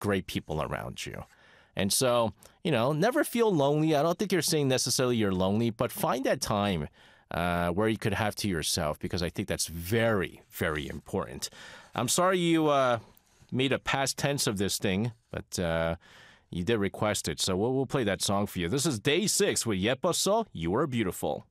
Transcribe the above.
great people around you. And so, never feel lonely. I don't think you're saying necessarily you're lonely, but find that time where you could have to yourself, because I think that's very, very important. I'm sorry you made a past tense of this thing, but you did request it, so we'll play that song for you. This is Day 6 with Yepaso, You Are Beautiful.